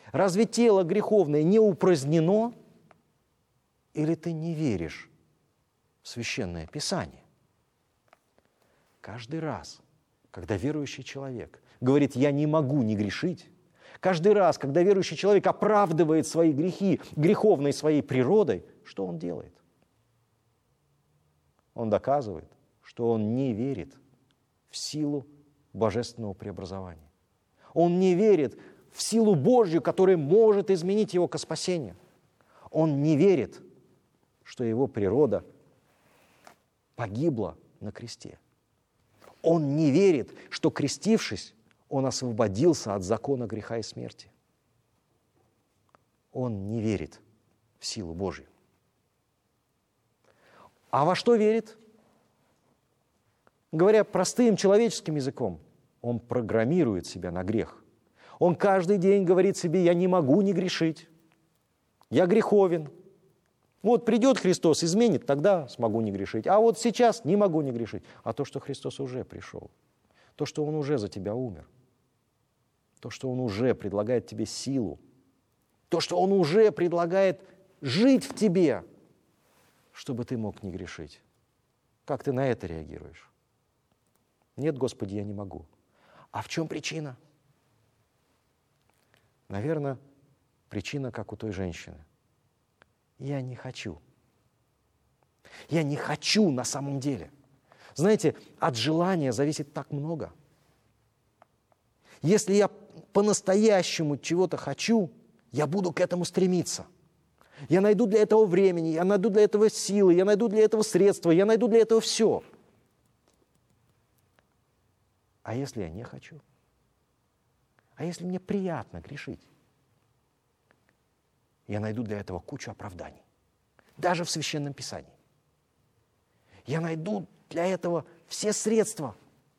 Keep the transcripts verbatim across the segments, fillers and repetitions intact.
Разве тело греховное не упразднено? Или ты не веришь в Священное Писание? Каждый раз, когда верующий человек говорит: «Я не могу не грешить», каждый раз, когда верующий человек оправдывает свои грехи греховной своей природой, что он делает? Он доказывает, что он не верит в силу божественного преобразования. Он не верит в силу Божью, которая может изменить его ко спасению. Он не верит, что его природа погибла на кресте. Он не верит, что, крестившись, он освободился от закона греха и смерти. Он не верит в силу Божью. А во что верит? Говоря простым человеческим языком, он программирует себя на грех. Он каждый день говорит себе: «Я не могу не грешить, я греховен. Вот придет Христос, изменит, тогда смогу не грешить. А вот сейчас не могу не грешить». А то, что Христос уже пришел, то, что Он уже за тебя умер, то, что Он уже предлагает тебе силу, то, что Он уже предлагает жить в тебе, чтобы ты мог не грешить. Как ты на это реагируешь? Нет, Господи, я не могу. А в чем причина? Наверное, причина, как у той женщины. Я не хочу. Я не хочу на самом деле. Знаете, от желания зависит так много. Если я по-настоящему чего-то хочу, я буду к этому стремиться. Я найду для этого времени, я найду для этого силы, я найду для этого средства, я найду для этого все. А если я не хочу? А если мне приятно грешить? Я найду для этого кучу оправданий. Даже в Священном Писании. Я найду для этого все средства.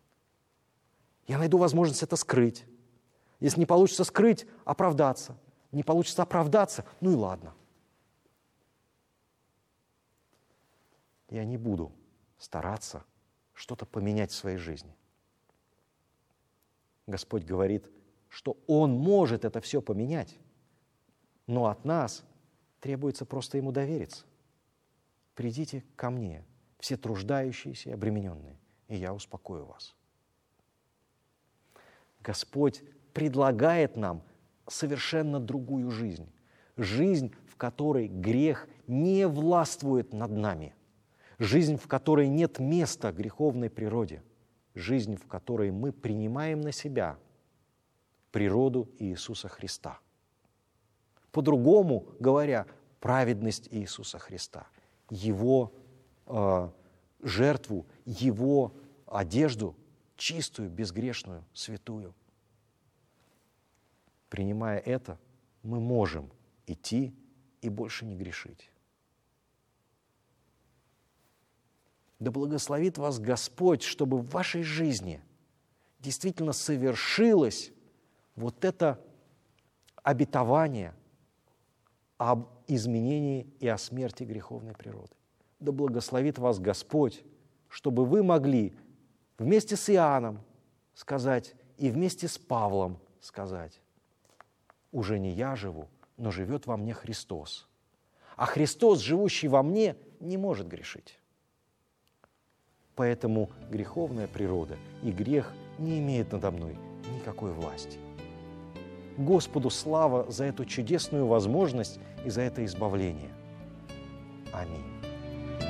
Я найду возможность это скрыть. Если не получится скрыть, оправдаться. Не получится оправдаться, ну и ладно. Я не буду стараться что-то поменять в своей жизни. Господь говорит, что Он может это все поменять, но от нас требуется просто Ему довериться. Придите ко мне, все труждающиеся и обремененные, и я успокою вас. Господь предлагает нам совершенно другую жизнь. Жизнь, в которой грех не властвует над нами. Жизнь, в которой нет места греховной природе. Жизнь, в которой мы принимаем на себя природу Иисуса Христа. По-другому говоря, праведность Иисуса Христа, Его э, жертву, Его одежду, чистую, безгрешную, святую. Принимая это, мы можем идти и больше не грешить. Да благословит вас Господь, чтобы в вашей жизни действительно совершилось вот это обетование об изменении и о смерти греховной природы. Да благословит вас Господь, чтобы вы могли вместе с Иоанном сказать и вместе с Павлом сказать: «Уже не я живу, но живет во мне Христос. А Христос, живущий во мне, не может грешить». Поэтому греховная природа и грех не имеют надо мной никакой власти. Господу слава за эту чудесную возможность и за это избавление. Аминь.